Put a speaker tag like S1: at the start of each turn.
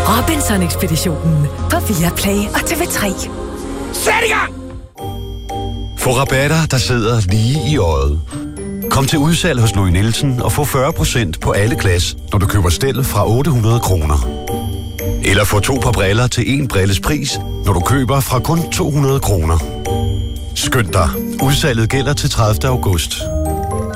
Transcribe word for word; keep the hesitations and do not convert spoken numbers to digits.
S1: Robinson-ekspeditionen på Viaplay og T V tre.
S2: Sæt i gang!
S3: Få rabatter, der sidder lige i øjet. Kom til udsalg hos Louis Nielsen og få fyrre procent på alle glas, når du køber stel fra otte hundrede kroner. Eller få to par briller til en brilles pris, når du køber fra kun to hundrede kroner. Skynd dig. Udsalget gælder til tredivte august.